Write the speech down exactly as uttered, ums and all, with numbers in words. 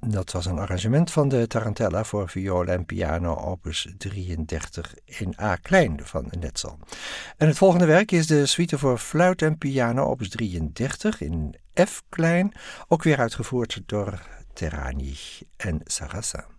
Dat was een arrangement van de Tarantella voor viool en piano opus drieëndertig in A klein van Netzel. En het volgende werk is de suite voor fluit en piano opus drieëndertig in F klein, ook weer uitgevoerd door Terani en Sarasa.